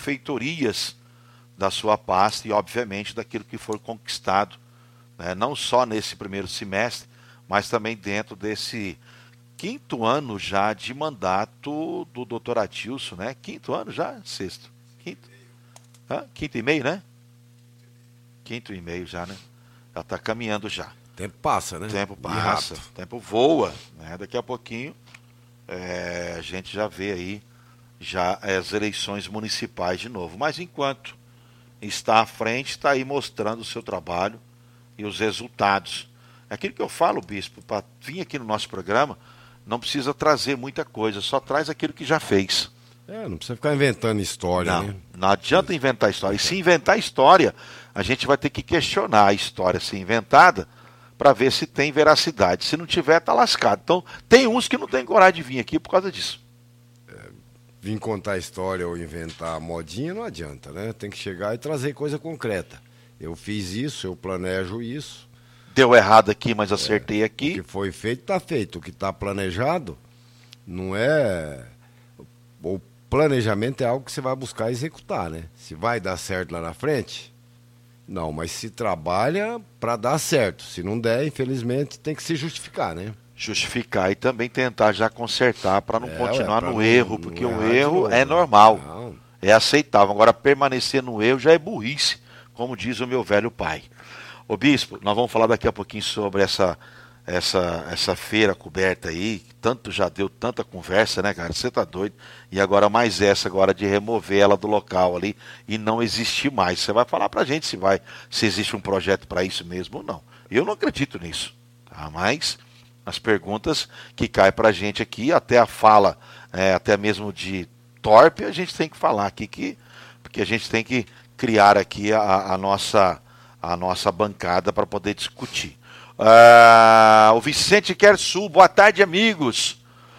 benfeitorias da sua pasta e, obviamente, daquilo que for conquistado, né, não só nesse primeiro semestre, mas também dentro desse quinto ano já de mandato do doutor Adilson, né? Quinto ano já? Sexto? Quinto? Quinto e meio, né? Quinto e meio já, né? Já está caminhando já. Tempo passa, né? Tempo passa, tempo voa, né? Daqui a pouquinho a gente já vê aí já as eleições municipais de novo. Mas enquanto está à frente, está aí mostrando o seu trabalho e os resultados. É aquilo que eu falo, bispo, para vir aqui no nosso programa, não precisa trazer muita coisa, só traz aquilo que já fez. Não precisa ficar inventando história, não, né? Não adianta inventar história. E se inventar história, a gente vai ter que questionar a história ser inventada para ver se tem veracidade. Se não tiver, tá lascado. Então, tem uns que não tem coragem de vir aqui por causa disso. Vir contar história ou inventar modinha não adianta, né? Tem que chegar e trazer coisa concreta. Eu fiz isso, eu planejo isso. Deu errado aqui, mas acertei aqui. O que foi feito, está feito. O que está planejado não é... O planejamento é algo que você vai buscar executar, né? Se vai dar certo lá na frente... Não, mas se trabalha para dar certo. Se não der, infelizmente, tem que se justificar, né? Justificar e também tentar já consertar para não continuar no não, erro, porque o erro é novo, normal, não. É aceitável. Agora, permanecer no erro já é burrice, como diz o meu velho pai. Ô bispo, nós vamos falar daqui a pouquinho sobre essa feira coberta aí, que tanto já deu tanta conversa, né, cara? Você tá doido. E agora mais essa agora de remover ela do local ali e não existir mais. Você vai falar pra gente se existe um projeto para isso mesmo ou não. Eu não acredito nisso, tá? Mas as perguntas que caem pra gente aqui, até a fala, até mesmo de torpe, a gente tem que falar aqui, porque a gente tem que criar aqui a nossa bancada para poder discutir. O Vicente Quersul, boa tarde, amigos.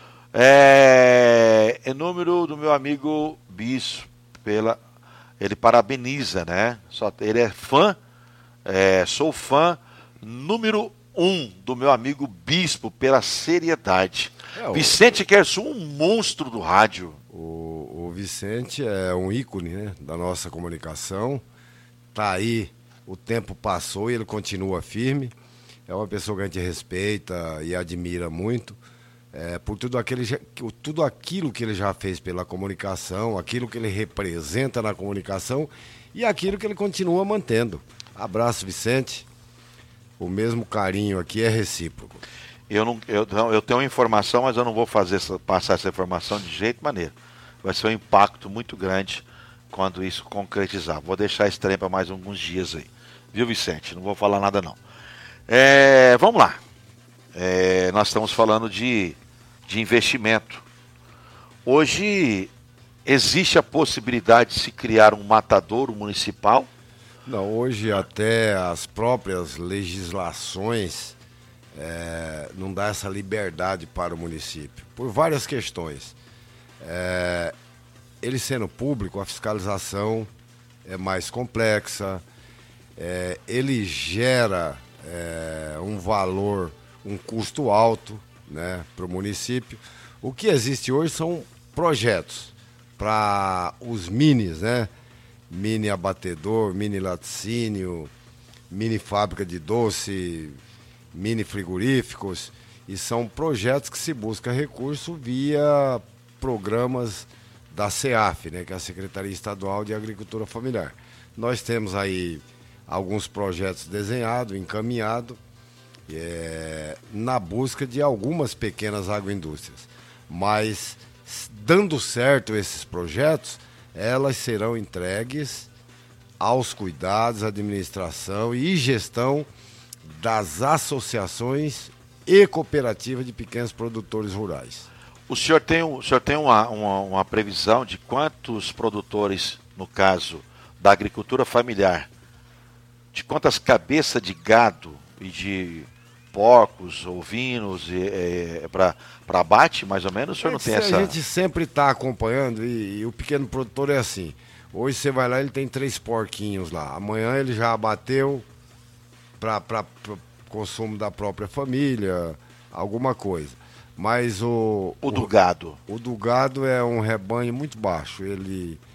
Em número do meu amigo Bispo, ele parabeniza, né? Ele é fã, sou fã número 1 do meu amigo Bispo pela seriedade. Vicente Quersul, um monstro do rádio. O Vicente é um ícone, né, da nossa comunicação. Tá aí, o tempo passou e ele continua firme. É uma pessoa que a gente respeita e admira muito, por tudo aquilo que ele já fez pela comunicação, aquilo que ele representa na comunicação e aquilo que ele continua mantendo. Abraço, Vicente. O mesmo carinho aqui é recíproco. Eu tenho informação, mas eu não vou passar essa informação de jeito maneiro. Vai ser um impacto muito grande quando isso concretizar. Vou deixar esse trem para mais alguns dias aí. Viu, Vicente? Não vou falar nada, não. Vamos lá. Nós estamos falando de investimento. Hoje existe a possibilidade de se criar um matadouro municipal? Não, hoje até as próprias legislações não dá essa liberdade para o município, por várias questões. Ele sendo público, a fiscalização é mais complexa, ele gera um valor, um custo alto, né, para o município. O que existe hoje são projetos para os minis, né? Mini abatedor, mini laticínio, mini fábrica de doce, mini frigoríficos, e são projetos que se busca recurso via programas da CEAF, né, que é a Secretaria Estadual de Agricultura Familiar. Nós temos aí alguns projetos desenhados, encaminhados, na busca de algumas pequenas agroindústrias. Mas, dando certo esses projetos, elas serão entregues aos cuidados, administração e gestão das associações e cooperativas de pequenos produtores rurais. O senhor tem uma previsão de quantos produtores, no caso da agricultura familiar, de quantas cabeças de gado e de porcos, ovinos para abate, mais ou menos? O senhor não tem essa... A gente sempre está acompanhando e o pequeno produtor é assim. Hoje você vai lá, ele tem 3 porquinhos lá. Amanhã ele já abateu para consumo da própria família, alguma coisa. Mas o do gado? O do gado é um rebanho muito baixo. Ele